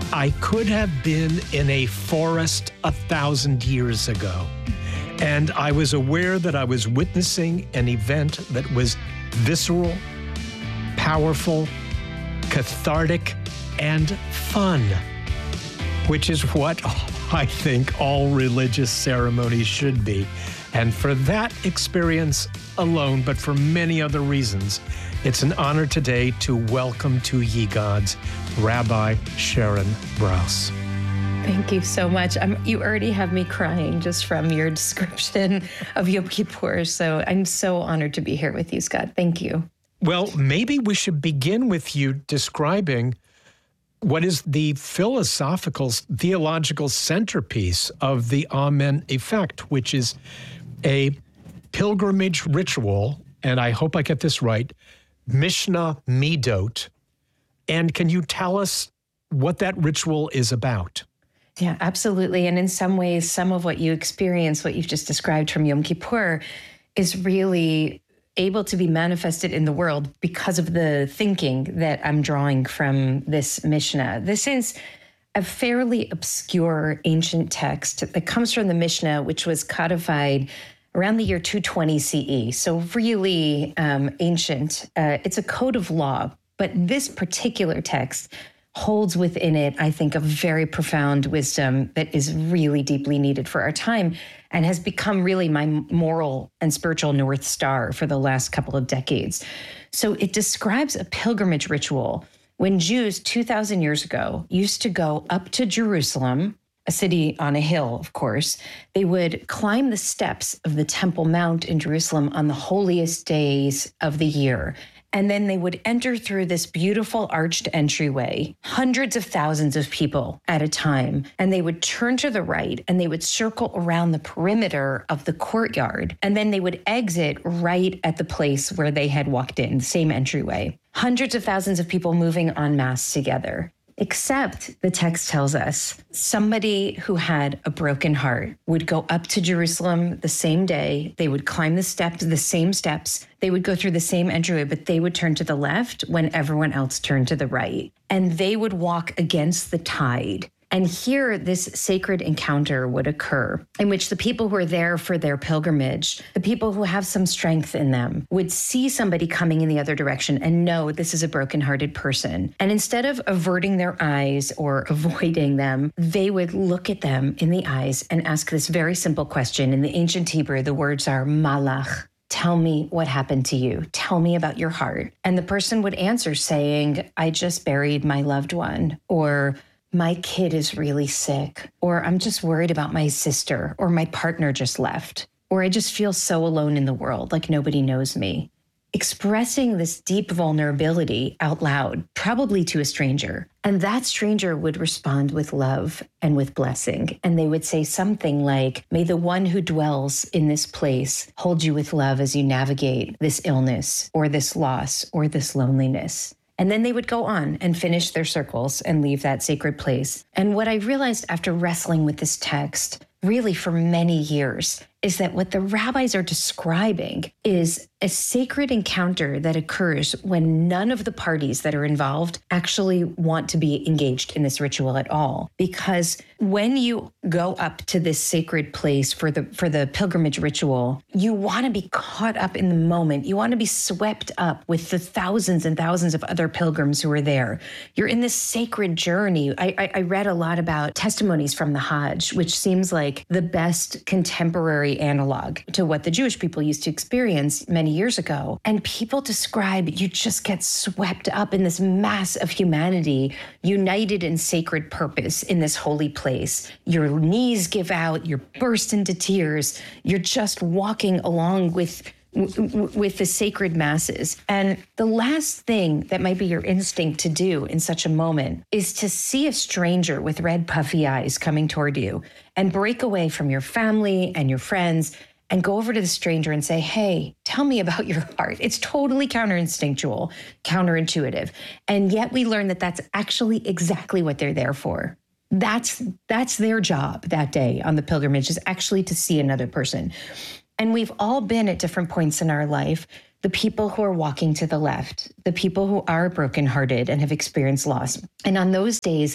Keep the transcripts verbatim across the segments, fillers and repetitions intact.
I could have been in a forest a thousand years ago, and I was aware that I was witnessing an event that was visceral, powerful, cathartic, and fun, which is what I think all religious ceremonies should be. And for that experience alone, but for many other reasons, it's an honor today to welcome to Ye Gods, Rabbi Sharon Brous. Thank you so much. I'm, you already have me crying just from your description of Yom Kippur. So I'm so honored to be here with you, Scott. Thank you. Well, maybe we should begin with you describing what is the philosophical, theological centerpiece of the Amen effect, which is a pilgrimage ritual, and I hope I get this right, Mishnah Midot. And can you tell us what that ritual is about? Yeah, absolutely. And in some ways, some of what you experience, what you've just described from Yom Kippur, is really able to be manifested in the world because of the thinking that I'm drawing from this Mishnah. This is a fairly obscure ancient text that comes from the Mishnah, which was codified around the year two twenty C E. So really um, ancient. Uh, it's a code of law, but this particular text holds within it, I think, a very profound wisdom that is really deeply needed for our time and has become really my moral and spiritual North Star for the last couple of decades. So it describes a pilgrimage ritual when Jews two thousand years ago used to go up to Jerusalem, a city on a hill, of course. They would climb the steps of the Temple Mount in Jerusalem on the holiest days of the year. And then they would enter through this beautiful arched entryway, hundreds of thousands of people at a time. And they would turn to the right and they would circle around the perimeter of the courtyard. And then they would exit right at the place where they had walked in, the same entryway. Hundreds of thousands of people moving en masse together. Except, the text tells us, somebody who had a broken heart would go up to Jerusalem the same day. They would climb the steps, the same steps. They would go through the same entryway, but they would turn to the left when everyone else turned to the right. And they would walk against the tide. And here, this sacred encounter would occur in which the people who are there for their pilgrimage, the people who have some strength in them, would see somebody coming in the other direction and know this is a brokenhearted person. And instead of averting their eyes or avoiding them, they would look at them in the eyes and ask this very simple question. In the ancient Hebrew, the words are malach. Tell me what happened to you. Tell me about your heart. And the person would answer saying, I just buried my loved one, or my kid is really sick, or I'm just worried about my sister, or my partner just left, or I just feel so alone in the world, like nobody knows me. Expressing this deep vulnerability out loud, probably to a stranger. And that stranger would respond with love and with blessing. And they would say something like, may the one who dwells in this place hold you with love as you navigate this illness, or this loss, or this loneliness. And then they would go on and finish their circles and leave that sacred place. And what I realized after wrestling with this text, really for many years, is that what the rabbis are describing is a sacred encounter that occurs when none of the parties that are involved actually want to be engaged in this ritual at all. Because when you go up to this sacred place for the for the pilgrimage ritual, you want to be caught up in the moment. You want to be swept up with the thousands and thousands of other pilgrims who are there. You're in this sacred journey. I, I, I read a lot about testimonies from the Hajj, which seems like the best contemporary analog to what the Jewish people used to experience many years ago. And people describe you just get swept up in this mass of humanity, united in sacred purpose in this holy place. Your knees give out, you're burst into tears. You're just walking along with with the sacred masses. And the last thing that might be your instinct to do in such a moment is to see a stranger with red puffy eyes coming toward you and break away from your family and your friends and go over to the stranger and say, hey, tell me about your heart. It's totally counterinstinctual, counterintuitive. And yet we learn that that's actually exactly what they're there for. That's that's their job that day on the pilgrimage, is actually to see another person. And we've all been at different points in our life, the people who are walking to the left, the people who are brokenhearted and have experienced loss. And on those days,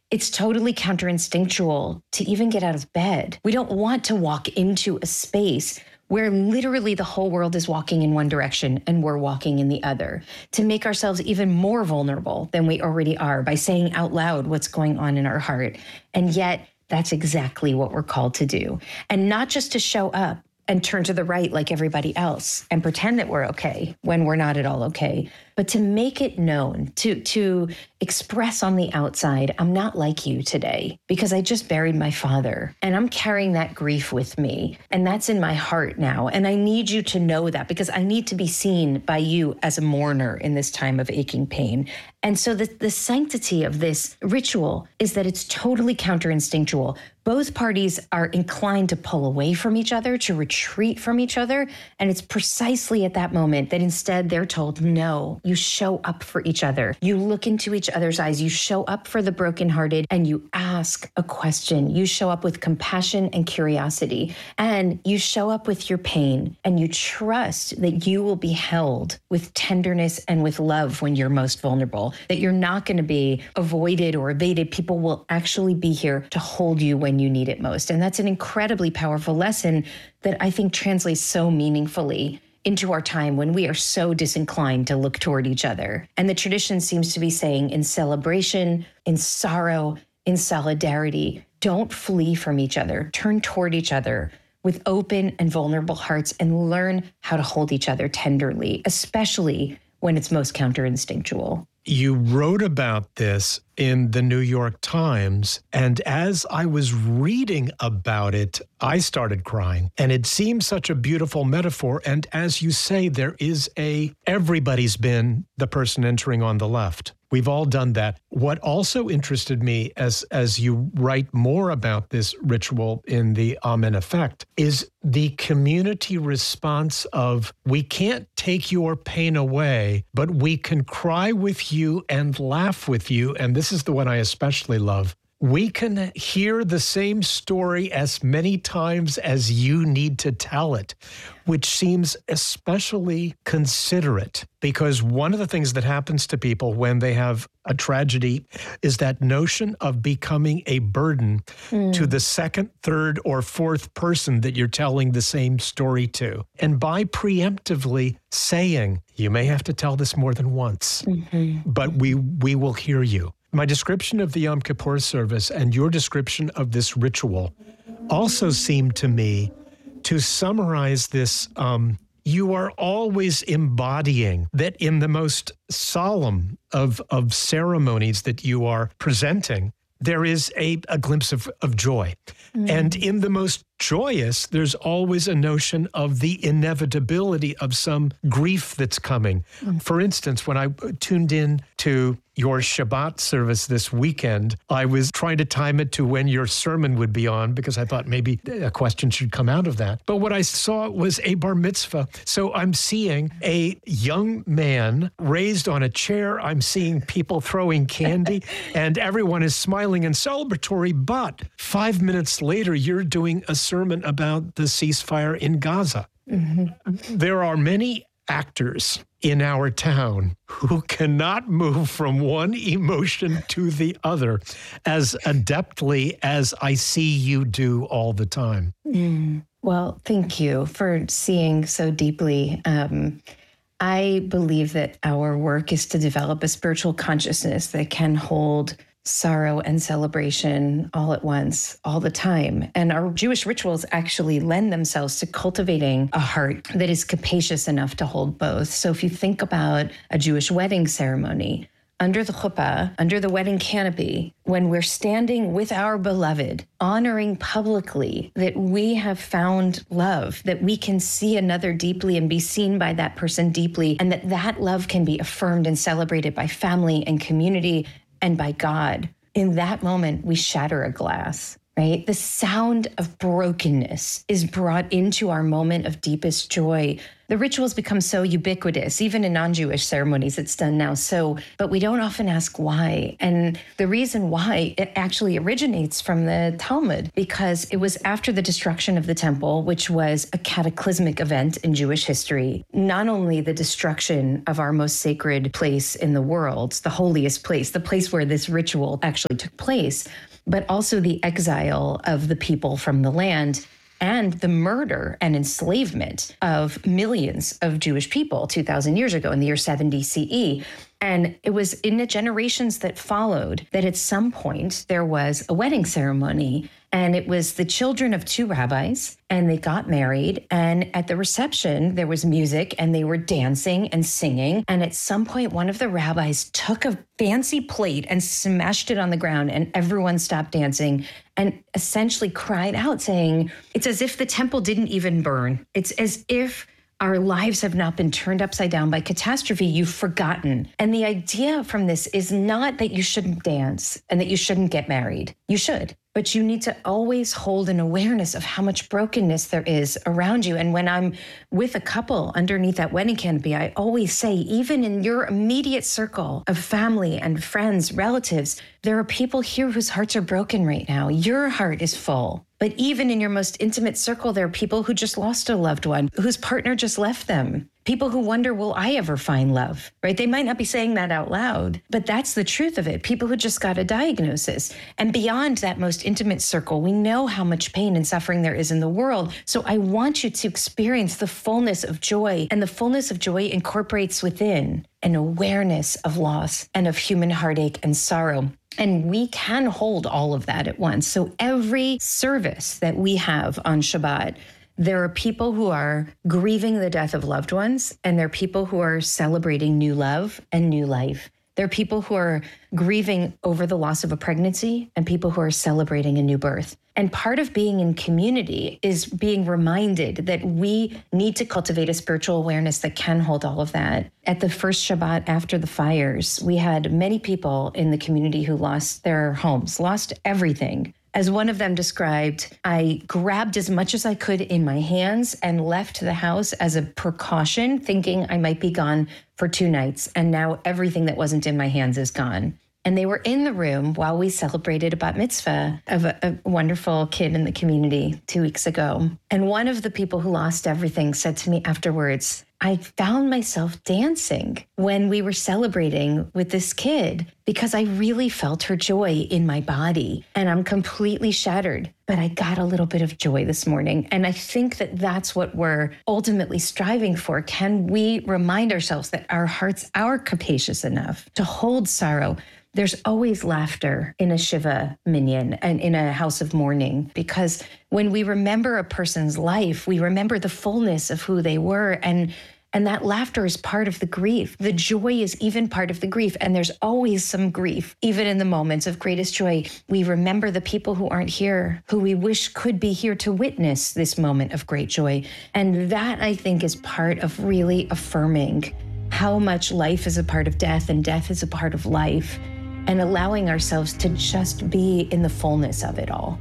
It's totally counterinstinctual to even get out of bed. We don't want to walk into a space where literally the whole world is walking in one direction and we're walking in the other, to make ourselves even more vulnerable than we already are by saying out loud what's going on in our heart. And yet, that's exactly what we're called to do. And not just to show up and turn to the right like everybody else and pretend that we're okay when we're not at all okay, but to make it known, to, to express on the outside, I'm not like you today because I just buried my father and I'm carrying that grief with me. And that's in my heart now. And I need you to know that because I need to be seen by you as a mourner in this time of aching pain. And so the, the sanctity of this ritual is that it's totally counterinstinctual. Both parties are inclined to pull away from each other, to retreat from each other. And it's precisely at that moment that instead they're told, no, you show up for each other. You look into each other's eyes. You show up for the brokenhearted and you ask a question. You show up with compassion and curiosity. And you show up with your pain and you trust that you will be held with tenderness and with love when you're most vulnerable, that you're not going to be avoided or evaded. People will actually be here to hold you when you need it most. And that's an incredibly powerful lesson that I think translates so meaningfully into our time when we are so disinclined to look toward each other. And the tradition seems to be saying in celebration, in sorrow, in solidarity, don't flee from each other, turn toward each other with open and vulnerable hearts and learn how to hold each other tenderly, especially when it's most counterinstinctual. You wrote about this in the New York Times, and as I was reading about it, I started crying. And it seemed such a beautiful metaphor. And as you say, there is a, everybody's been the person entering on the left. We've all done that. What also interested me as, as you write more about this ritual in the Amen Effect is the community response of, we can't take your pain away, but we can cry with you and laugh with you. And this is the one I especially love. We can hear the same story as many times as you need to tell it, which seems especially considerate, because one of the things that happens to people when they have a tragedy is that notion of becoming a burden mm. to the second, third, or fourth person that you're telling the same story to. And by preemptively saying, you may have to tell this more than once, mm-hmm. but we we will hear you. My description of the Yom Kippur service and your description of this ritual also seemed to me to summarize this. Um, you are always embodying that in the most solemn of, of ceremonies that you are presenting, there is a, a glimpse of, of joy. Mm. And in the most joyous, there's always a notion of the inevitability of some grief that's coming. Mm. For instance, when I tuned in to your Shabbat service this weekend, I was trying to time it to when your sermon would be on because I thought maybe a question should come out of that. But what I saw was a bar mitzvah. So I'm seeing a young man raised on a chair. I'm seeing people throwing candy and everyone is smiling and celebratory. But five minutes later, you're doing a sermon about the ceasefire in Gaza. Mm-hmm. There are many actors in our town who cannot move from one emotion to the other as adeptly as I see you do all the time. Mm. Well, thank you for seeing so deeply. Um, I believe that our work is to develop a spiritual consciousness that can hold sorrow and celebration all at once, all the time. And our Jewish rituals actually lend themselves to cultivating a heart that is capacious enough to hold both. So if you think about a Jewish wedding ceremony, under the chuppah, under the wedding canopy, when we're standing with our beloved, honoring publicly that we have found love, that we can see another deeply and be seen by that person deeply, and that that love can be affirmed and celebrated by family and community and by God. In that moment, we shatter a glass, right? The sound of brokenness is brought into our moment of deepest joy The rituals become so ubiquitous, even in non-Jewish ceremonies, it's done now. So, but we don't often ask why. And the reason why it actually originates from the Talmud, because it was after the destruction of the temple, which was a cataclysmic event in Jewish history. Not only the destruction of our most sacred place in the world, the holiest place, the place where this ritual actually took place, but also the exile of the people from the land and the murder and enslavement of millions of Jewish people two thousand years ago in the year seventy C E. And it was in the generations that followed that at some point there was a wedding ceremony, and it was the children of two rabbis, and they got married. And at the reception, there was music and they were dancing and singing. And at some point, one of the rabbis took a fancy plate and smashed it on the ground, and everyone stopped dancing and essentially cried out saying, it's as if the temple didn't even burn. It's as if our lives have not been turned upside down by catastrophe. You've forgotten. And the idea from this is not that you shouldn't dance and that you shouldn't get married. You should. But you need to always hold an awareness of how much brokenness there is around you. And when I'm with a couple underneath that wedding canopy, I always say, even in your immediate circle of family and friends, relatives, there are people here whose hearts are broken right now. Your heart is full. But even in your most intimate circle, there are people who just lost a loved one, whose partner just left them. People who wonder, will I ever find love, right? They might not be saying that out loud, but that's the truth of it. People who just got a diagnosis. And beyond that most intimate circle, we know how much pain and suffering there is in the world. So I want you to experience the fullness of joy. And the fullness of joy incorporates within an awareness of loss and of human heartache and sorrow. And we can hold all of that at once. So every service that we have on Shabbat, there are people who are grieving the death of loved ones, and there are people who are celebrating new love and new life. There are people who are grieving over the loss of a pregnancy and people who are celebrating a new birth. And part of being in community is being reminded that we need to cultivate a spiritual awareness that can hold all of that. At the first Shabbat after the fires, we had many people in the community who lost their homes, lost everything. As one of them described, I grabbed as much as I could in my hands and left the house as a precaution, thinking I might be gone for two nights. And now everything that wasn't in my hands is gone. And they were in the room while we celebrated a bat mitzvah of a, a wonderful kid in the community two weeks ago. And one of the people who lost everything said to me afterwards, I found myself dancing when we were celebrating with this kid because I really felt her joy in my body, and I'm completely shattered. But I got a little bit of joy this morning. And I think that that's what we're ultimately striving for. Can we remind ourselves that our hearts are capacious enough to hold sorrow? There's always laughter in a Shiva minyan and in a house of mourning, because when we remember a person's life, we remember the fullness of who they were. And, and that laughter is part of the grief. The joy is even part of the grief. And there's always some grief, even in the moments of greatest joy. We remember the people who aren't here, who we wish could be here to witness this moment of great joy. And that, I think, is part of really affirming how much life is a part of death and death is a part of life, and allowing ourselves to just be in the fullness of it all.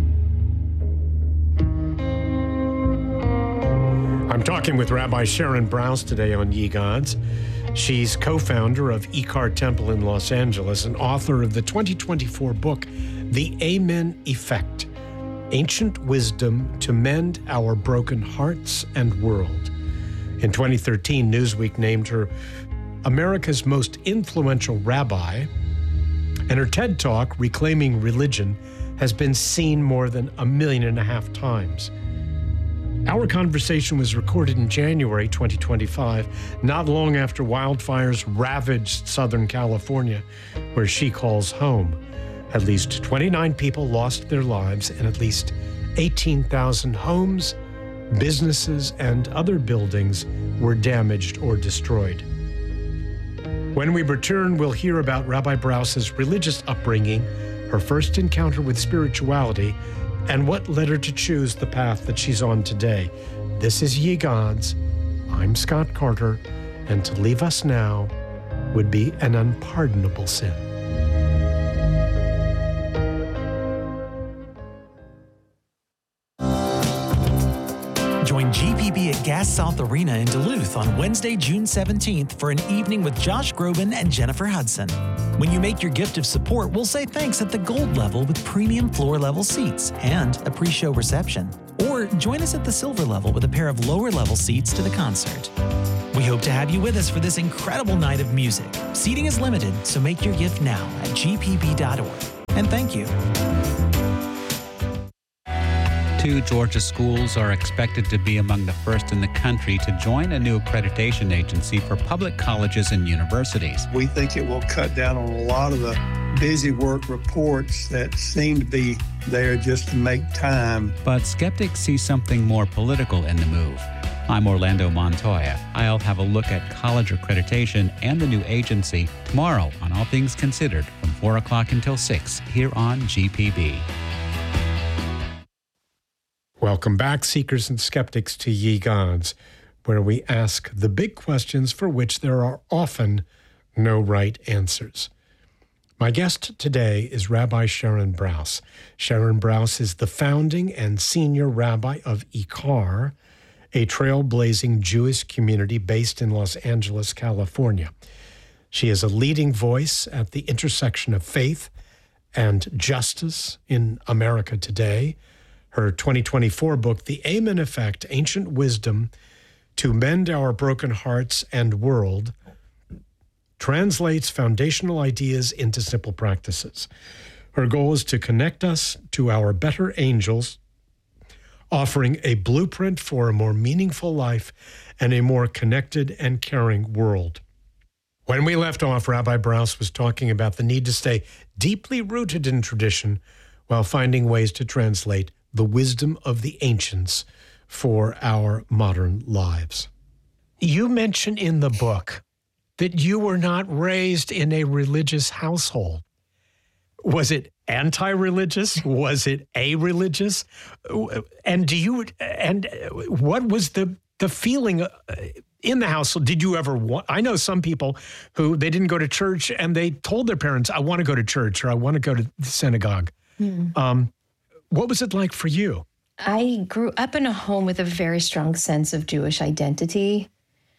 I'm talking with Rabbi Sharon Brous today on Ye Gods. She's co-founder of Ikar Temple in Los Angeles and author of the twenty twenty-four book, The Amen Effect, Ancient Wisdom to Mend Our Broken Hearts and World. In twenty thirteen, Newsweek named her America's most influential rabbi, and her TED Talk, Reclaiming Religion, has been seen more than a million and a half times. Our conversation was recorded in January twenty twenty-five, not long after wildfires ravaged Southern California, where she calls home. At least twenty-nine people lost their lives, and at least eighteen thousand homes, businesses, and other buildings were damaged or destroyed. When we return, we'll hear about Rabbi Brous's religious upbringing, her first encounter with spirituality, and what led her to choose the path that she's on today. This is Ye Gods. I'm Scott Carter, and to leave us now would be an unpardonable sin. Join G P B at Gas South Arena in Duluth on Wednesday, June seventeenth for an evening with Josh Groban and Jennifer Hudson. When you make your gift of support, we'll say thanks at the gold level with premium floor level seats and a pre-show reception. Or join us at the silver level with a pair of lower level seats to the concert. We hope to have you with us for this incredible night of music. Seating is limited, so make your gift now at g p b dot org. And thank you. Two Georgia schools are expected to be among the first in the country to join a new accreditation agency for public colleges and universities. We think it will cut down on a lot of the busy work reports that seem to be there just to make time. But skeptics see something more political in the move. I'm Orlando Montoya. I'll have a look at college accreditation and the new agency tomorrow on All Things Considered from four o'clock until six here on G P B. Welcome back, seekers and skeptics, to Ye Gods, where we ask the big questions for which there are often no right answers. My guest today is Rabbi Sharon Brous. Sharon Brous is the founding and senior rabbi of IKAR, a trailblazing Jewish community based in Los Angeles, California. She is a leading voice at the intersection of faith and justice in America today. Her twenty twenty-four book, The Amen Effect, Ancient Wisdom to Mend Our Broken Hearts and World, translates foundational ideas into simple practices. Her goal is to connect us to our better angels, offering a blueprint for a more meaningful life and a more connected and caring world. When we left off, Rabbi Brous was talking about the need to stay deeply rooted in tradition while finding ways to translate the wisdom of the ancients for our modern lives. You mention in the book that you were not raised in a religious household. Was it anti-religious? Was it a-religious? And do you, and what was the, the feeling in the household? Did you ever want, I know some people who, they didn't go to church and they told their parents, I want to go to church or I want to go to the synagogue. Mm. Um, What was it like for you? I grew up in a home with a very strong sense of Jewish identity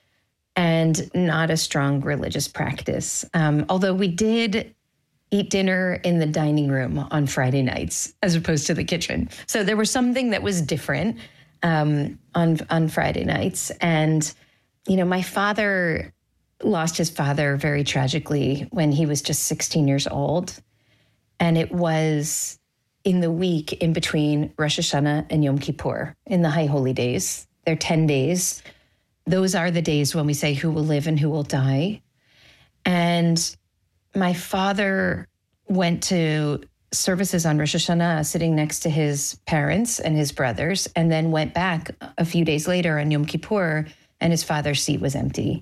and not a strong religious practice. Um, although we did eat dinner in the dining room on Friday nights as opposed to the kitchen. So there was something that was different um, on, on Friday nights. And, you know, my father lost his father very tragically when he was just sixteen years old. And it was in the week in between Rosh Hashanah and Yom Kippur, in the High Holy Days. They're ten days. Those are the days when we say who will live and who will die. And my father went to services on Rosh Hashanah sitting next to his parents and his brothers, and then went back a few days later on Yom Kippur, and his father's seat was empty.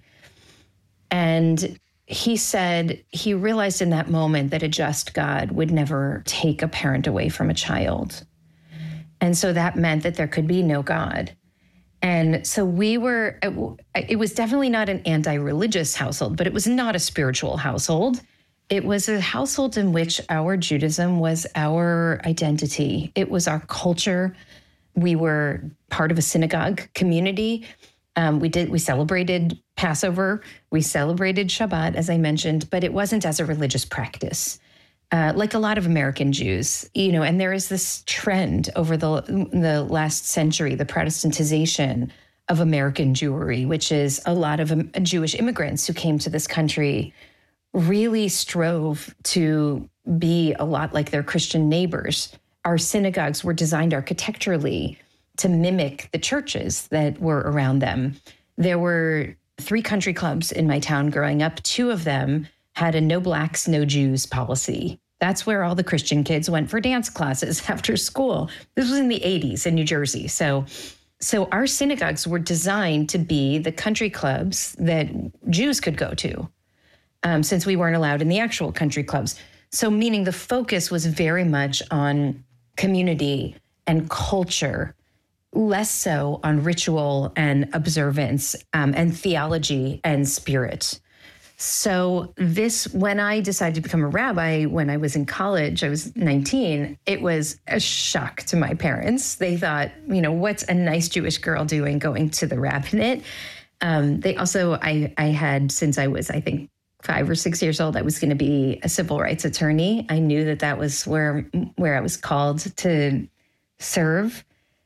And he said he realized in that moment that a just God would never take a parent away from a child. And so that meant that there could be no God. And so we were, it was definitely not an anti-religious household, but it was not a spiritual household. It was a household in which our Judaism was our identity. It was our culture. We were part of a synagogue community. Um, we did, we celebrated Passover, we celebrated Shabbat, as I mentioned, but it wasn't as a religious practice, uh, like a lot of American Jews, you know, and there is this trend over the, the last century, the Protestantization of American Jewry, which is a lot of um, Jewish immigrants who came to this country really strove to be a lot like their Christian neighbors. Our synagogues were designed architecturally to mimic the churches that were around them. There were three country clubs in my town growing up. Two of them had a no blacks, no Jews policy. That's where all the Christian kids went for dance classes after school. This was in the eighties in New Jersey. So, so our synagogues were designed to be the country clubs that Jews could go to, um, since we weren't allowed in the actual country clubs. So meaning the focus was very much on community and culture, less so on ritual and observance um, and theology and spirit. So this, when I decided to become a rabbi, when I was in college, I was nineteen, it was a shock to my parents. They thought, you know, what's a nice Jewish girl doing going to the rabbinate? Um, they also, I, I had, since I was, I think, five or six years old, I was going to be a civil rights attorney. I knew that that was where, where I was called to serve.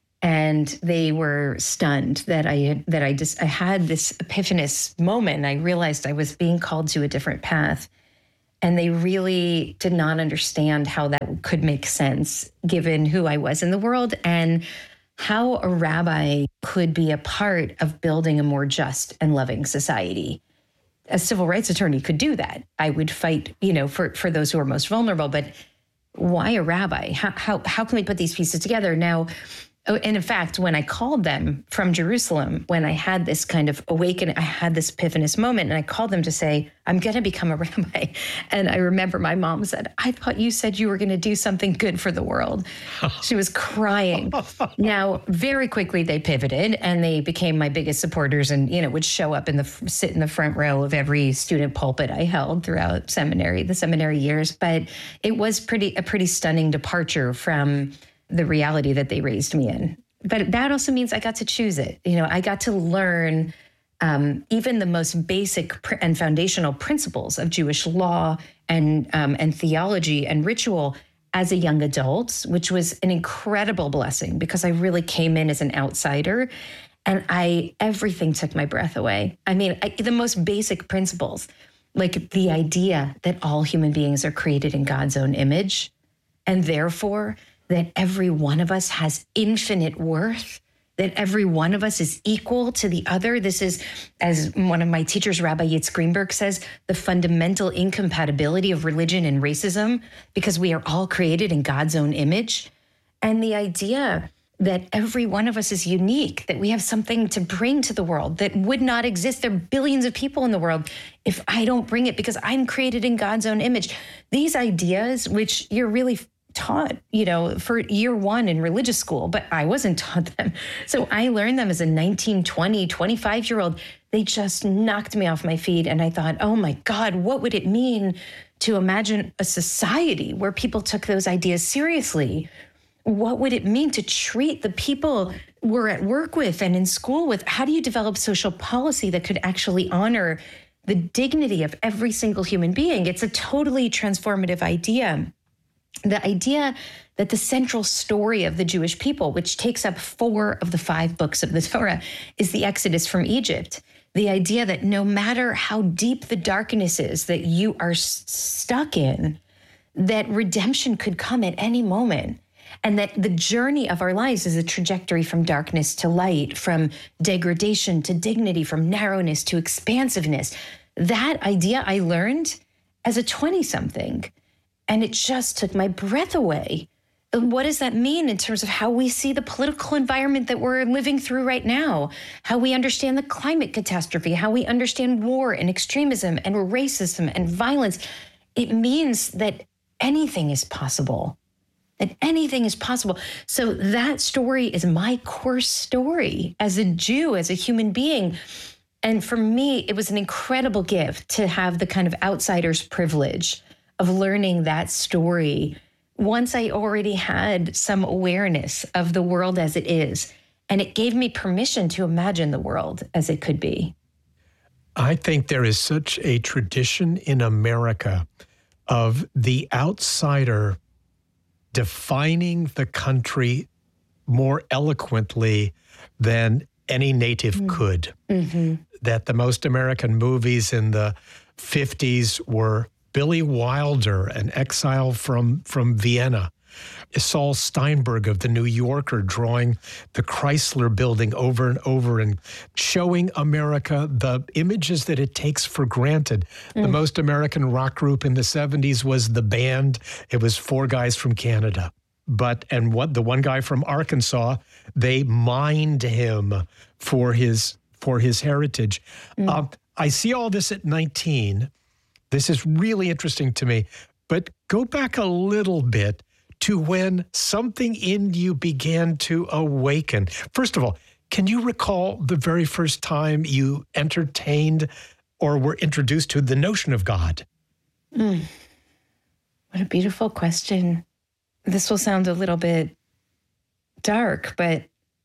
And they were stunned that I had, that I just, I had this epiphanous moment. I realized I was being called to a different path. And they really did not understand how that could make sense given who I was in the world and how a rabbi could be a part of building a more just and loving society. A civil rights attorney could do that. I would fight, you know, for, for those who are most vulnerable, but why a rabbi? How, how, how can we put these pieces together? Now, and in fact, when I called them from Jerusalem, when I had this kind of awakening, I had this epiphanous moment, and I called them to say, I'm going to become a rabbi. And I remember my mom said, I thought you said you were going to do something good for the world. She was crying. Now, very quickly, they pivoted and they became my biggest supporters and, you know, would show up in the, sit in the front row of every student pulpit I held throughout seminary, the seminary years. But it was pretty, a pretty stunning departure from the reality that they raised me in. But that also means I got to choose it. You know, I got to learn um, even the most basic pr- and foundational principles of Jewish law and um, and theology and ritual as a young adult, which was an incredible blessing because I really came in as an outsider, and I everything took my breath away. I mean, I, the most basic principles, like the idea that all human beings are created in God's own image, and therefore that every one of us has infinite worth, that every one of us is equal to the other. This is, as one of my teachers, Rabbi Yitz Greenberg, says, the fundamental incompatibility of religion and racism, because we are all created in God's own image. And the idea that every one of us is unique, that we have something to bring to the world that would not exist. There are billions of people in the world if I don't bring it because I'm created in God's own image. These ideas, which you're really taught, you know, for year one in religious school, but I wasn't taught them. So I learned them as a nineteen, twenty, twenty-five year old. They just knocked me off my feet. And I thought, oh my God, what would it mean to imagine a society where people took those ideas seriously? What would it mean to treat the people we're at work with and in school with? How do you develop social policy that could actually honor the dignity of every single human being? It's a totally transformative idea. The idea that the central story of the Jewish people, which takes up four of the five books of the Torah, is the Exodus from Egypt. The idea that no matter how deep the darkness is that you are s- stuck in, that redemption could come at any moment. And that the journey of our lives is a trajectory from darkness to light, from degradation to dignity, from narrowness to expansiveness. That idea I learned as a twenty-something. And it just took my breath away. And what does that mean in terms of how we see the political environment that we're living through right now? How we understand the climate catastrophe, how we understand war and extremism and racism and violence. It means that anything is possible, that anything is possible. So that story is my core story as a Jew, as a human being. And for me, it was an incredible gift to have the kind of outsider's privilege of learning that story once I already had some awareness of the world as it is. And it gave me permission to imagine the world as it could be. I think there is such a tradition in America of the outsider defining the country more eloquently than any native mm. could. Mm-hmm. That the most American movies in the fifties were Billy Wilder, an exile from, from Vienna, Saul Steinberg of The New Yorker drawing the Chrysler Building over and over and showing America the images that it takes for granted. Mm. The most American rock group in the seventies was The Band. It was four guys from Canada. But, and what the one guy from Arkansas, they mined him for his, for his heritage. Mm. Uh, I see all this at nineteen. This is really interesting to me, but go back a little bit to when something in you began to awaken. First of all, can you recall the very first time you entertained or were introduced to the notion of God? Mm. What a beautiful question. This will sound a little bit dark, but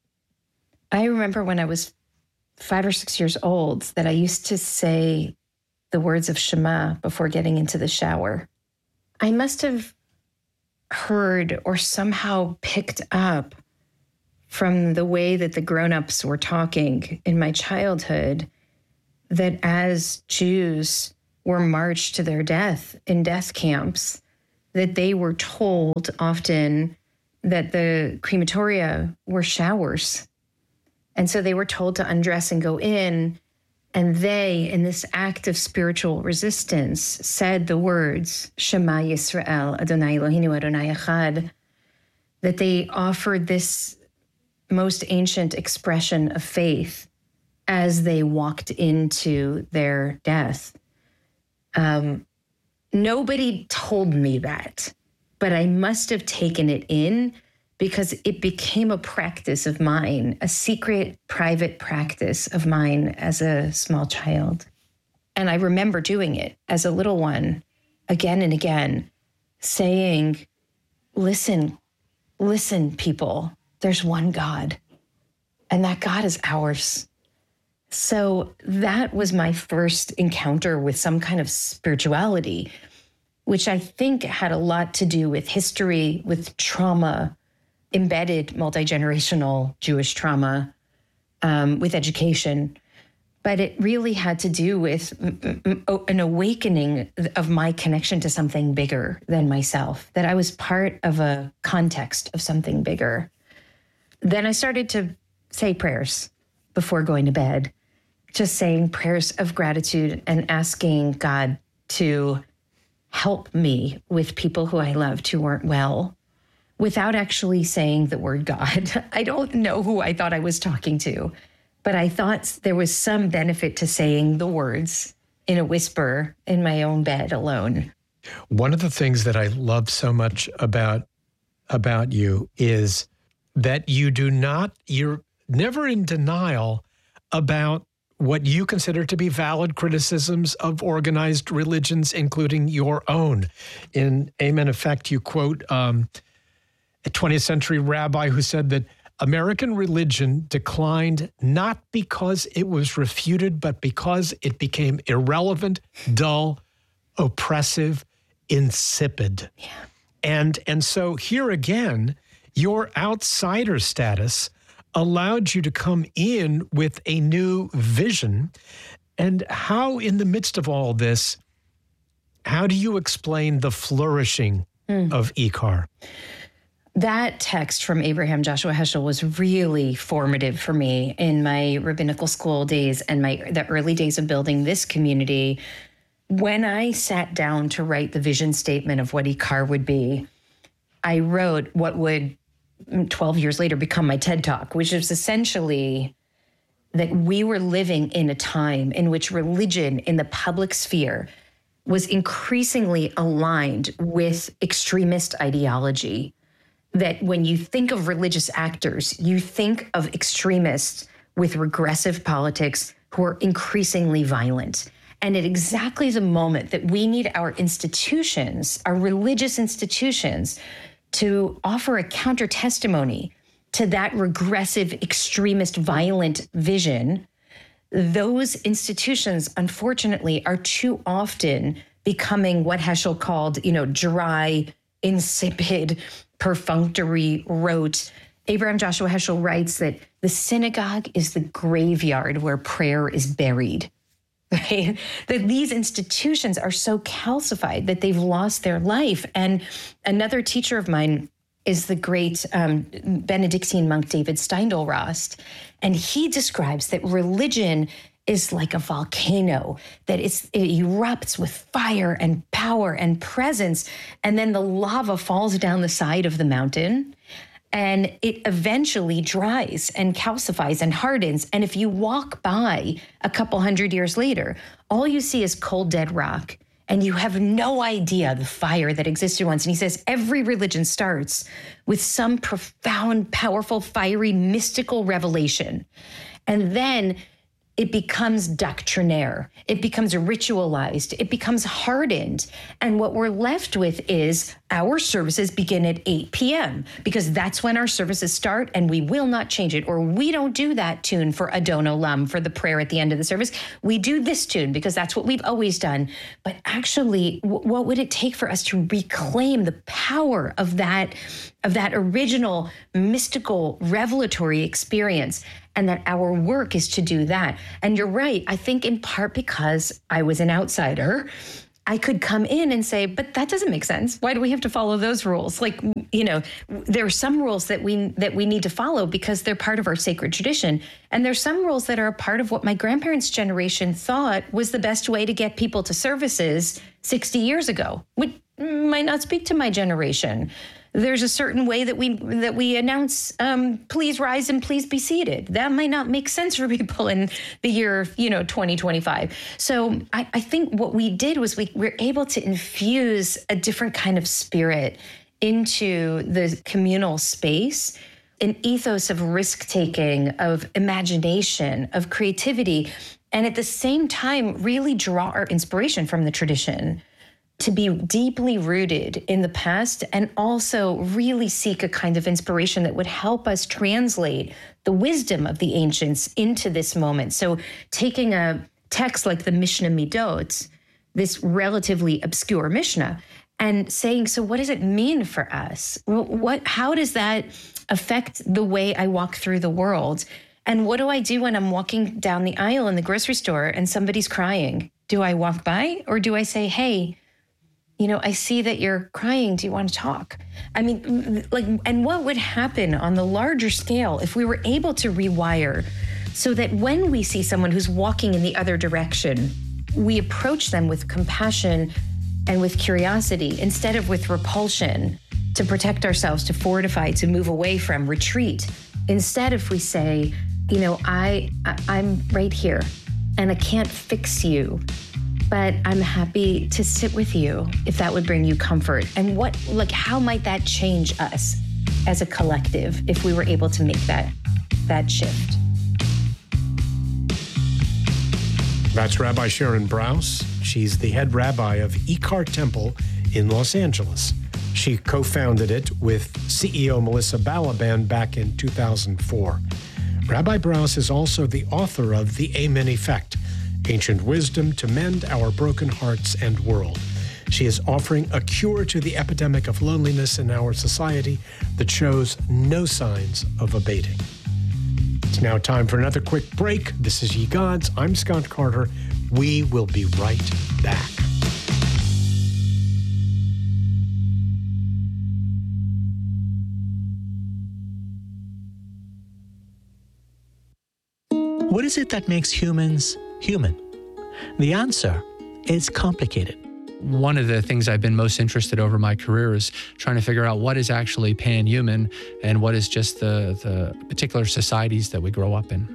I remember when I was five or six years old that I used to say the words of Shema before getting into the shower. I must have heard or somehow picked up from the way that the grown-ups were talking in my childhood that as Jews were marched to their death in death camps, that they were told often that the crematoria were showers. And so they were told to undress and go in. And they, in this act of spiritual resistance, said the words, Shema Yisrael, Adonai Eloheinu, Adonai Echad, that they offered this most ancient expression of faith as they walked into their death. Um, nobody told me that, but I must have taken it in because it became a practice of mine, a secret, private practice of mine as a small child. And I remember doing it as a little one, again and again, saying, listen, listen, people, there's one God, and that God is ours. So that was my first encounter with some kind of spirituality, which I think had a lot to do with history, with trauma, embedded multi-generational Jewish trauma, um, with education. But it really had to do with an awakening of my connection to something bigger than myself, that I was part of a context of something bigger. Then I started to say prayers before going to bed, just saying prayers of gratitude and asking God to help me with people who I loved who weren't well, without actually saying the word God. I don't know who I thought I was talking to, but I thought there was some benefit to saying the words in a whisper in my own bed alone. One of the things that I love so much about, about you is that you do not, you're never in denial about what you consider to be valid criticisms of organized religions, including your own. In Amen Effect, you quote um, a twentieth century rabbi who said that American religion declined not because it was refuted, but because it became irrelevant, dull, oppressive, insipid. Yeah. And, and so here again, your outsider status allowed you to come in with a new vision. And how, in the midst of all this, how do you explain the flourishing mm. of I C A R? That text from Abraham Joshua Heschel was really formative for me in my rabbinical school days and my the early days of building this community. When I sat down to write the vision statement of what I C A R would be, I wrote what would twelve years later become my TED Talk, which is essentially that we were living in a time in which religion in the public sphere was increasingly aligned with extremist ideology. That when you think of religious actors, you think of extremists with regressive politics who are increasingly violent. And at exactly the moment that we need our institutions, our religious institutions, to offer a counter testimony to that regressive, extremist, violent vision, those institutions, unfortunately, are too often becoming what Heschel called, you know, dry, insipid, perfunctory, rote. Abraham Joshua Heschel writes that the synagogue is the graveyard where prayer is buried. Right? That these institutions are so calcified that they've lost their life. And another teacher of mine is the great um, Benedictine monk David Steindl-Rast. And he describes that religion is like a volcano, that it's, it erupts with fire and power and presence, and then the lava falls down the side of the mountain, and it eventually dries and calcifies and hardens. And if you walk by a couple hundred years later, all you see is cold, dead rock, and you have no idea the fire that existed once. And he says every religion starts with some profound, powerful, fiery, mystical revelation. And then it becomes doctrinaire. It becomes ritualized. It becomes hardened. And what we're left with is our services begin at eight p.m. because that's when our services start, and we will not change it. Or we don't do that tune for Adon Olam, for the prayer at the end of the service. We do this tune because that's what we've always done. But actually, w- what would it take for us to reclaim the power of that, of that original mystical revelatory experience? And that our work is to do that. And you're right. I think in part because I was an outsider, I could come in and say, but that doesn't make sense. Why do we have to follow those rules? Like, you know, there are some rules that we that we need to follow because they're part of our sacred tradition. And there's some rules that are a part of what my grandparents' generation thought was the best way to get people to services sixty years ago, which might not speak to my generation. There's a certain way that we that we announce, um, please rise and please be seated. That might not make sense for people in the year, you know, twenty twenty-five. So I, I think what we did was we were able to infuse a different kind of spirit into the communal space, an ethos of risk-taking, of imagination, of creativity, and at the same time, really draw our inspiration from the tradition, to be deeply rooted in the past and also really seek a kind of inspiration that would help us translate the wisdom of the ancients into this moment. So taking a text like the Mishnah Midot, this relatively obscure Mishnah, and saying, so what does it mean for us? What, how does that affect the way I walk through the world? And what do I do when I'm walking down the aisle in the grocery store and somebody's crying? Do I walk by or do I say, hey, you know, I see that you're crying. Do you want to talk? I mean, like, and what would happen on the larger scale if we were able to rewire so that when we see someone who's walking in the other direction, we approach them with compassion and with curiosity instead of with repulsion, to protect ourselves, to fortify, to move away from, retreat. Instead, if we say, you know, I, I I'm right here and I can't fix you, but I'm happy to sit with you if that would bring you comfort. And what, like, how might that change us as a collective if we were able to make that, that shift? That's Rabbi Sharon Brous. She's the head rabbi of Ikar Temple in Los Angeles. She co-founded it with C E O Melissa Balaban back in two thousand four. Rabbi Brous is also the author of The Amen Effect, Ancient Wisdom to Mend Our Broken Hearts and World. She is offering a cure to the epidemic of loneliness in our society that shows no signs of abating. It's now time for another quick break. This is Ye Gods. I'm Scott Carter. We will be right back. What is it that makes humans human? The answer is complicated. One of the things I've been most interested over my career is trying to figure out what is actually pan-human and what is just the, the particular societies that we grow up in.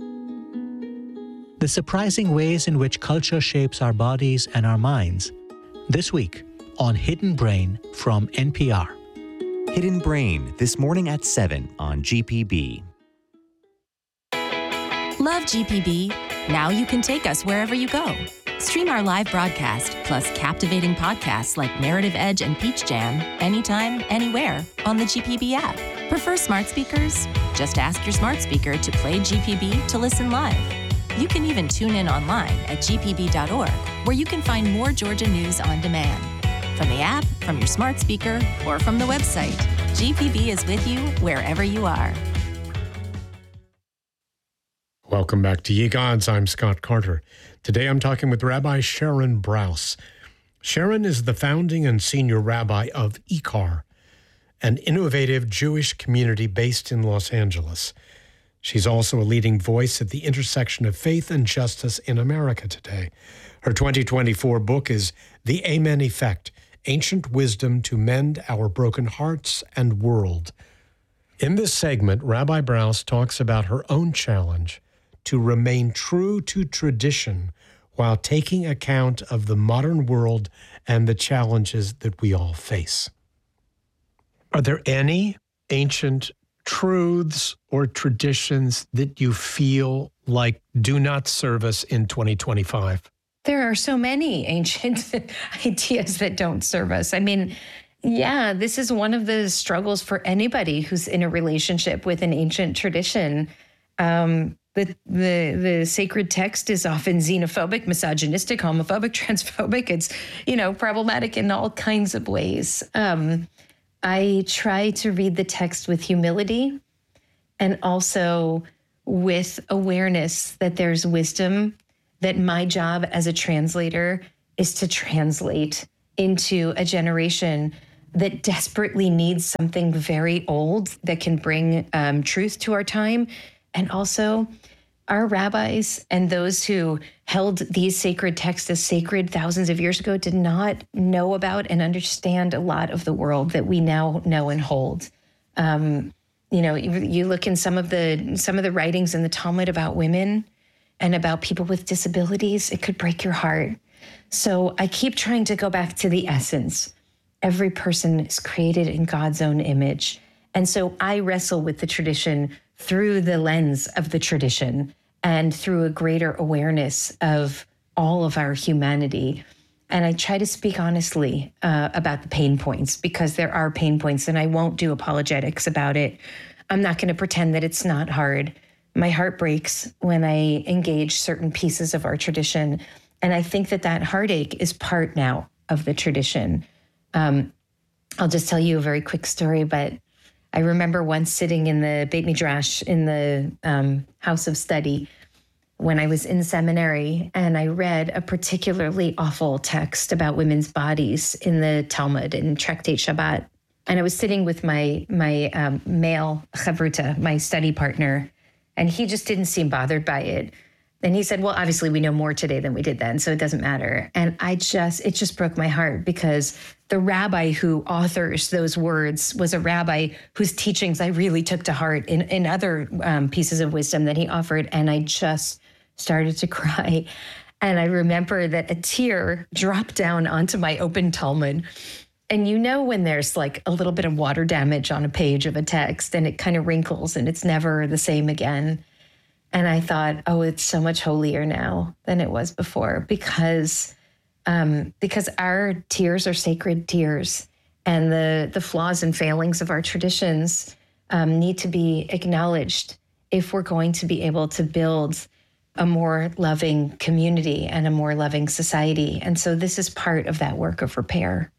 The surprising ways in which culture shapes our bodies and our minds. This week on Hidden Brain from N P R. Hidden Brain, this morning at seven on G P B. Love G P B? Now you can take us wherever you go. Stream our live broadcast, plus captivating podcasts like Narrative Edge and Peach Jam, anytime, anywhere on the G P B app. Prefer smart speakers? Just ask your smart speaker to play G P B to listen live. You can even tune in online at g p b dot org, where you can find more Georgia news on demand. From the app, from your smart speaker, or from the website, G P B is with you wherever you are. Welcome back to Ye Gods. I'm Scott Carter. Today I'm talking with Rabbi Sharon Brous. Sharon is the founding and senior rabbi of Ikar, an innovative Jewish community based in Los Angeles. She's also a leading voice at the intersection of faith and justice in America today. Her twenty twenty-four book is The Amen Effect, Ancient Wisdom to Mend Our Broken Hearts and World. In this segment, Rabbi Brous talks about her own challenge to remain true to tradition while taking account of the modern world and the challenges that we all face. Are there any ancient truths or traditions that you feel like do not serve us in twenty twenty-five? There are so many ancient ideas that don't serve us. I mean, yeah, this is one of the struggles for anybody who's in a relationship with an ancient tradition. Um, the, the, the sacred text is often xenophobic, misogynistic, homophobic, transphobic. It's, you know, problematic in all kinds of ways. Um, I try to read the text with humility and also with awareness that there's wisdom, that my job as a translator is to translate into a generation that desperately needs something very old that can bring um, truth to our time. And also, our rabbis and those who held these sacred texts as sacred thousands of years ago did not know about and understand a lot of the world that we now know and hold. Um, you know, you, you look in some of the some of the writings in the Talmud about women and about people with disabilities, it could break your heart. So I keep trying to go back to the essence. Every person is created in God's own image. And so I wrestle with the tradition through the lens of the tradition and through a greater awareness of all of our humanity. And I try to speak honestly uh, about the pain points, because there are pain points, and I won't do apologetics about it. I'm not going to pretend that it's not hard. My heart breaks when I engage certain pieces of our tradition. And I think that that heartache is part now of the tradition. Um, I'll just tell you a very quick story, but I remember once sitting in the Beit Midrash in the um, house of study when I was in seminary, and I read a particularly awful text about women's bodies in the Talmud, in Tractate Shabbat. And I was sitting with my my um, male chavruta, my study partner, and he just didn't seem bothered by it. And he said, well, obviously we know more today than we did then, so it doesn't matter. And I just, it just broke my heart, because the rabbi who authors those words was a rabbi whose teachings I really took to heart in, in other um, pieces of wisdom that he offered. And I just started to cry. And I remember that a tear dropped down onto my open Talmud. And you know when there's like a little bit of water damage on a page of a text and it kind of wrinkles and it's never the same again. And I thought, oh, it's so much holier now than it was before, because um, because our tears are sacred tears, and the, the flaws and failings of our traditions um, need to be acknowledged if we're going to be able to build a more loving community and a more loving society. And so this is part of that work of repair.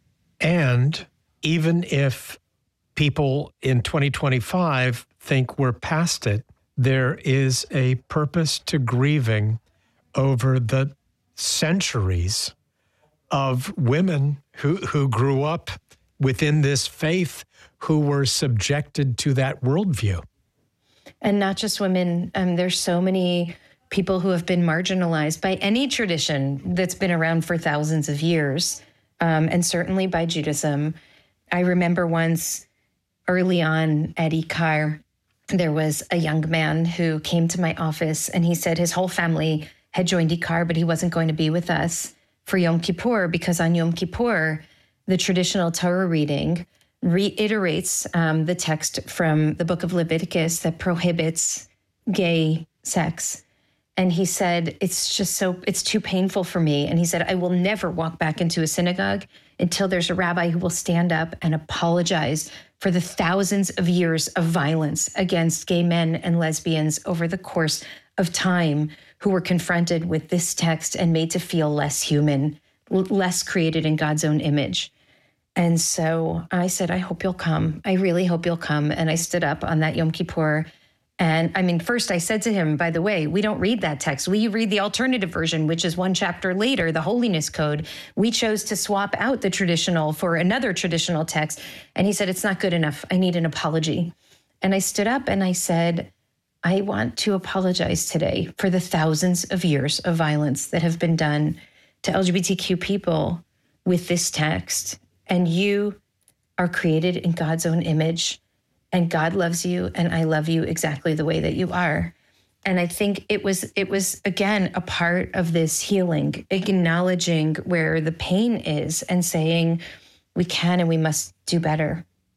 And even if people in twenty twenty-five think we're past it, there is a purpose to grieving over the centuries of women who, who grew up within this faith, who were subjected to that worldview. And not just women. Um, there's so many people who have been marginalized by any tradition that's been around for thousands of years, um, and certainly by Judaism. I remember once early on at Ikar, there was a young man who came to my office, and he said his whole family had joined Ikar, but he wasn't going to be with us for Yom Kippur, because on Yom Kippur, the traditional Torah reading reiterates um, the text from the book of Leviticus that prohibits gay sex. And he said, it's just so, it's too painful for me. And he said, I will never walk back into a synagogue until there's a rabbi who will stand up and apologize for the thousands of years of violence against gay men and lesbians over the course of time, who were confronted with this text and made to feel less human, less created in God's own image. And so I said, I hope you'll come. I really hope you'll come. And I stood up on that Yom Kippur. And I mean, first I said to him, by the way, we don't read that text. We read the alternative version, which is one chapter later, the Holiness Code. We chose to swap out the traditional for another traditional text. And he said, it's not good enough. I need an apology. And I stood up and I said, I want to apologize today for the thousands of years of violence that have been done to L G B T Q people with this text. And you are created in God's own image, and God loves you, and I love you exactly the way that you are. And I think it was, it was again, a part of this healing, acknowledging where the pain is and saying, we can and we must do better.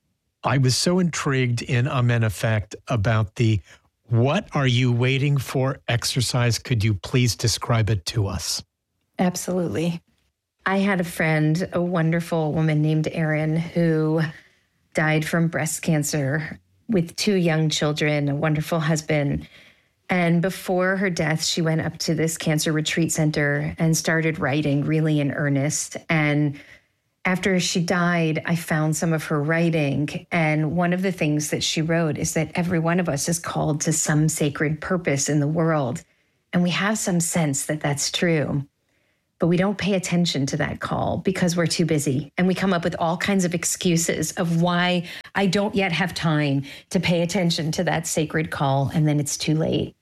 I was so intrigued in Amen Effect about the "What are you waiting for?" exercise. Could you please describe it to us? Absolutely. I had a friend, a wonderful woman named Erin, who died from breast cancer with two young children, a wonderful husband. And before her death, she went up to this cancer retreat center and started writing really in earnest. And after she died, I found some of her writing. And one of the things that she wrote is that every one of us is called to some sacred purpose in the world. And we have some sense that that's true. But we don't pay attention to that call because we're too busy. And we come up with all kinds of excuses of why I don't yet have time to pay attention to that sacred call. And then it's too late.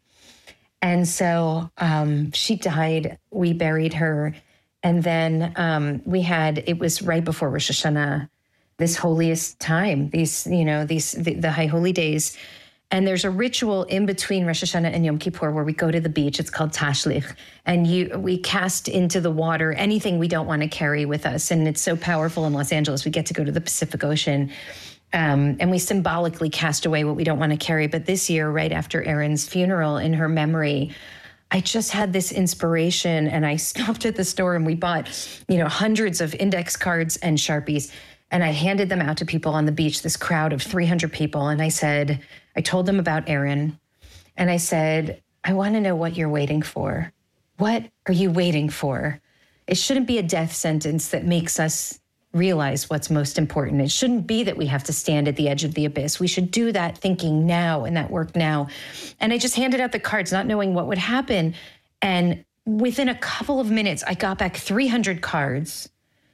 And so um, she died. We buried her. And then um, we had, it was right before Rosh Hashanah, this holiest time, these, you know, these, the, the high holy days. And there's a ritual in between Rosh Hashanah and Yom Kippur where we go to the beach. It's called Tashlich. And you, we cast into the water anything we don't want to carry with us. And it's so powerful in Los Angeles. We get to go to the Pacific Ocean. Um, and we symbolically cast away what we don't want to carry. But this year, right after Erin's funeral, in her memory, I just had this inspiration. And I stopped at the store and we bought, you know, hundreds of index cards and Sharpies. And I handed them out to people on the beach, this crowd of three hundred people. And I said, I told them about Erin. And I said, I want to know what you're waiting for. What are you waiting for? It shouldn't be a death sentence that makes us realize what's most important. It shouldn't be that we have to stand at the edge of the abyss. We should do that thinking now and that work now. And I just handed out the cards, not knowing what would happen. And within a couple of minutes, I got back three hundred cards.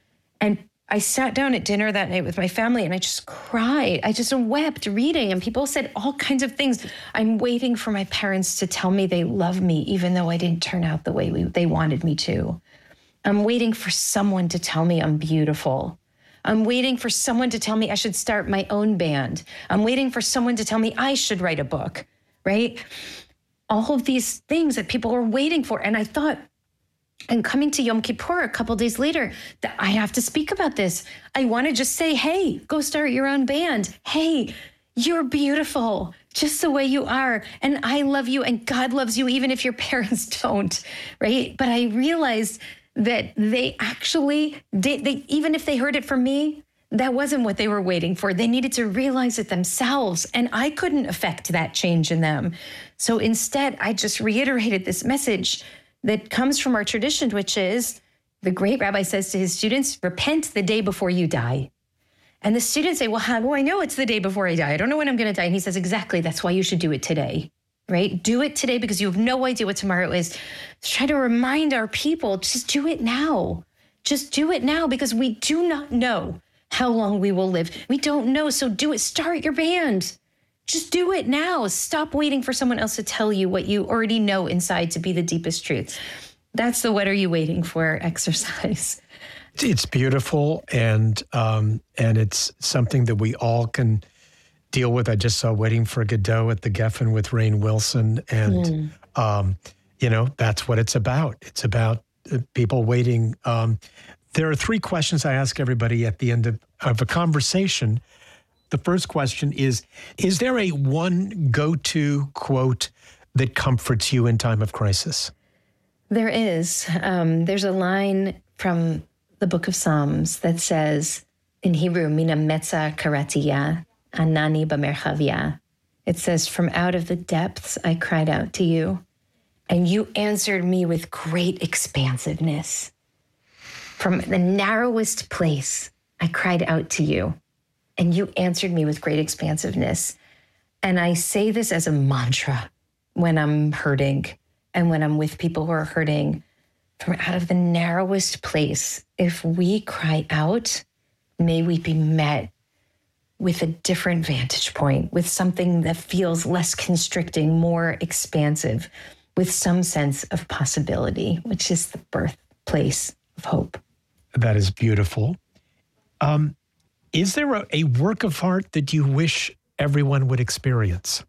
And I sat down at dinner that night with my family and I just cried. I just wept reading, and people said all kinds of things. I'm waiting for my parents to tell me they love me, even though I didn't turn out the way we, they wanted me to. I'm waiting for someone to tell me I'm beautiful. I'm waiting for someone to tell me I should start my own band. I'm waiting for someone to tell me I should write a book, right? All of these things that people are waiting for. And I thought, and coming to Yom Kippur a couple days later, that I have to speak about this. I want to just say, hey, go start your own band. Hey, you're beautiful just the way you are. And I love you and God loves you, even if your parents don't, right? But I realized that they actually did, they, even if they heard it from me, that wasn't what they were waiting for. They needed to realize it themselves. And I couldn't affect that change in them. So instead, I just reiterated this message that comes from our tradition, which is the great rabbi says to his students, repent the day before you die. And the students say, well, how do I know it's the day before I die? I don't know when I'm going to die. And he says, exactly, that's why you should do it today, right? Do it today because you have no idea what tomorrow is. Let's try to remind our people, just do it now. Just do it now because we do not know how long we will live. We don't know, so do it. Start your band. Just do it now. Stop waiting for someone else to tell you what you already know inside to be the deepest truth. That's the what are you waiting for exercise. It's beautiful, and um, and it's something that we all can deal with. I just saw Waiting for Godot at the Geffen with Rainn Wilson, and mm. um, you know, that's what it's about. It's about uh, people waiting. Um, there are three questions I ask everybody at the end of, of a conversation. The first question is, is there a one go-to quote that comforts you in time of crisis? There is. Um, there's a line from the book of Psalms that says, in Hebrew, Mina metza karatiya, anani b'merchavia. It says, from out of the depths I cried out to you, and you answered me with great expansiveness. From the narrowest place I cried out to you, and you answered me with great expansiveness. And I say this as a mantra when I'm hurting and when I'm with people who are hurting. From out of the narrowest place, if we cry out, may we be met with a different vantage point, with something that feels less constricting, more expansive, with some sense of possibility, which is the birthplace of hope. That is beautiful. Um, Is there a, a work of art that you wish everyone would experience?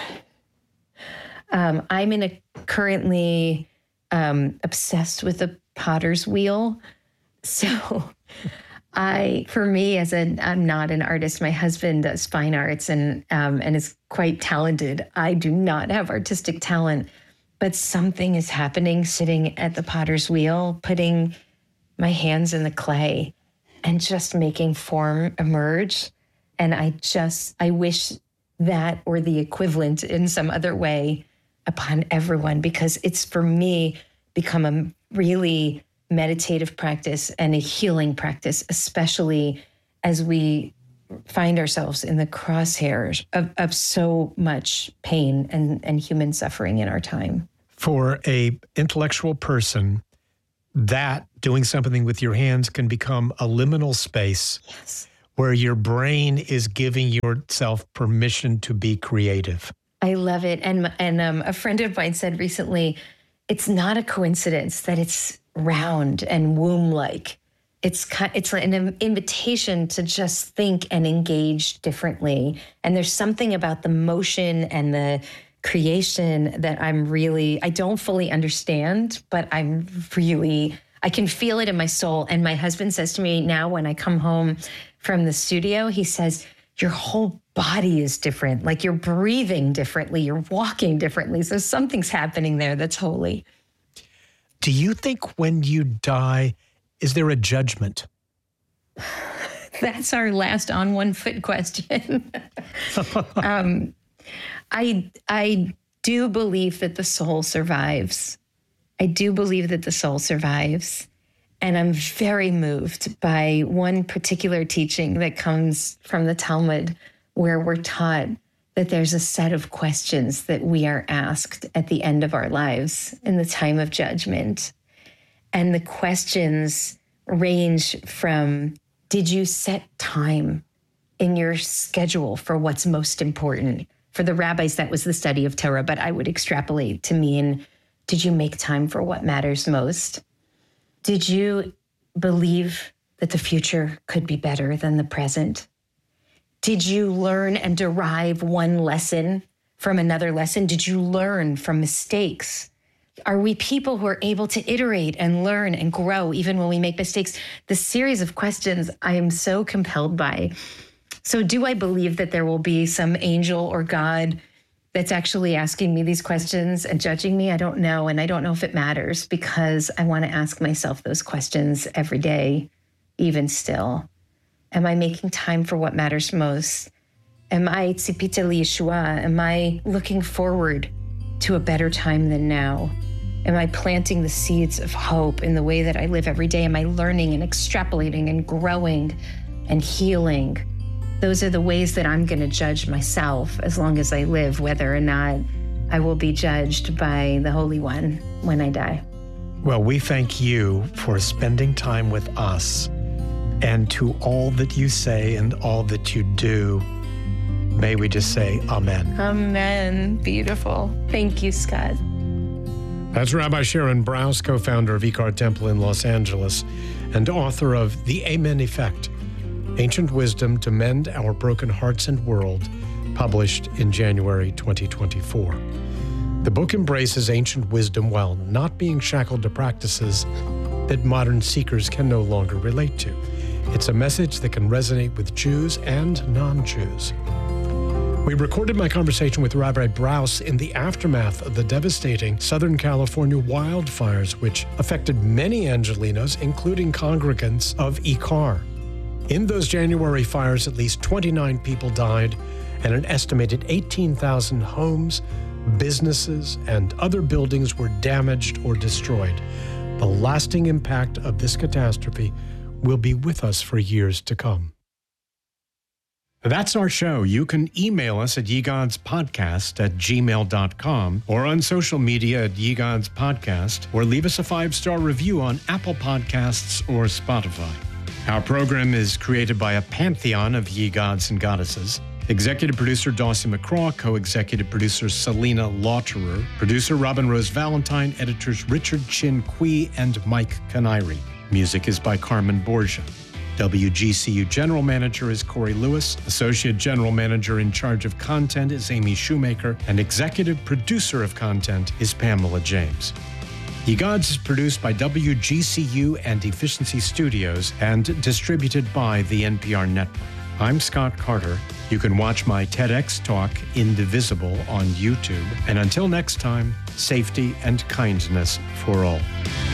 Um, I'm in a currently um, obsessed with the Potter's Wheel. So I, for me, as an, I'm not an artist. My husband does fine arts and um, and is quite talented. I do not have artistic talent, but something is happening sitting at the potter's wheel, putting my hands in the clay and just making form emerge. And I just, I wish that or the equivalent in some other way upon everyone, because it's, for me, become a really meditative practice and a healing practice, especially as we find ourselves in the crosshairs of, of so much pain and, and human suffering in our time. For a intellectual person, that doing something with your hands can become a liminal space. Yes. Where your brain is giving yourself permission to be creative. I love it. And, and um, a friend of mine said recently, it's not a coincidence that it's round and womb-like. It's it's an invitation to just think and engage differently. And there's something about the motion and the creation that I'm really, I don't fully understand, but I'm really, I can feel it in my soul. And my husband says to me now when I come home from the studio, he says, your whole body is different. Like you're breathing differently, you're walking differently. So something's happening there that's holy. Do you think when you die, is there a judgment? That's our last on one foot question. um, I I do believe that the soul survives. I do believe that the soul survives. And I'm very moved by one particular teaching that comes from the Talmud, where we're taught that there's a set of questions that we are asked at the end of our lives in the time of judgment. And the questions range from, did you set time in your schedule for what's most important? For the rabbis, that was the study of Torah, but I would extrapolate to mean, did you make time for what matters most? Did you believe that the future could be better than the present? Did you learn and derive one lesson from another lesson? Did you learn from mistakes? Are we people who are able to iterate and learn and grow even when we make mistakes? The series of questions I am so compelled by. So do I believe that there will be some angel or God that's actually asking me these questions and judging me? I don't know. And I don't know if it matters, because I want to ask myself those questions every day, even still. Am I making time for what matters most? Am I tzipita liyeshua? Am I looking forward to a better time than now? Am I planting the seeds of hope in the way that I live every day? Am I learning and extrapolating and growing and healing? Those are the ways that I'm going to judge myself as long as I live, whether or not I will be judged by the Holy One when I die. Well, we thank you for spending time with us, and to all that you say and all that you do, may we just say amen. Amen. Beautiful. Thank you, Scott. That's Rabbi Sharon Brous, co-founder of Ikar Temple in Los Angeles and author of The Amen Effect, Ancient Wisdom to Mend Our Broken Hearts and World, published in January twenty twenty-four. The book embraces ancient wisdom while not being shackled to practices that modern seekers can no longer relate to. It's a message that can resonate with Jews and non-Jews. We recorded my conversation with Rabbi Brous in the aftermath of the devastating Southern California wildfires, which affected many Angelinos, including congregants of Ikar. In those January fires, at least twenty-nine people died, and an estimated eighteen thousand homes, businesses, and other buildings were damaged or destroyed. The lasting impact of this catastrophe will be with us for years to come. That's our show. You can email us at yegodspodcast at gmail dot com or on social media at Yegods Podcast, or leave us a five-star review on Apple Podcasts or Spotify. Our program is created by a pantheon of ye gods and goddesses. Executive producer Dawson McCraw, co-executive producer Selena Lauterer, producer Robin Rose Valentine, editors Richard Chin Kui and Mike Canary. Music is by Carmen Borgia. W G C U General Manager is Corey Lewis. Associate General Manager in charge of content is Amy Shoemaker. And Executive Producer of Content is Pamela James. Ye Gods is produced by W G C U and Efficiency Studios and distributed by the N P R Network. I'm Scott Carter. You can watch my TEDx talk, Indivisible, on YouTube. And until next time, safety and kindness for all.